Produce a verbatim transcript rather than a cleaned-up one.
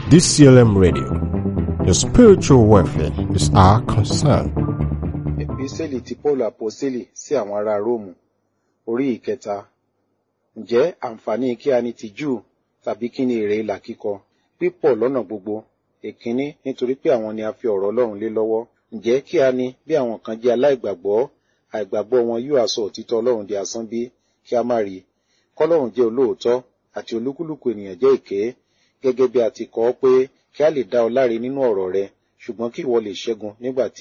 D C L M Radio. Your spiritual welfare is our concern. Epísẹ́lì ti Pọ́ọ̀lù Àpọ́sítélì sí àwọn ará Róòmù, orí ìkẹta. Ǹjẹ́ àǹfààní kí a ní ti Júù tàbí kí ni èrè ìlà kíkọ? Pípọ̀ lọ́nà gbogbo. Èkíní, nítorí pé àwọn ni a fi ọ̀rọ̀ Ọlọ́run lé lọ́wọ́. Ǹjẹ́ kí a ní bí àwọn kan jẹ́ aláìgbàgbọ́, àìgbàgbọ́ wọn yóò aṣọ òtítọ́ Ọlọ́run di asán bí? Kí a má rí. K'Ọlọ́run jẹ́ olóòótọ́ àti olúkúlùkù ènìyàn jẹ́ èké, gẹ́gẹ́ bí a ti kọ ọ́ pé kí a lè dá ọ láre nínú ọ̀rọ̀ rẹ, ṣùgbọ́n kí ìwọ lè ṣẹ́gun nígbà tí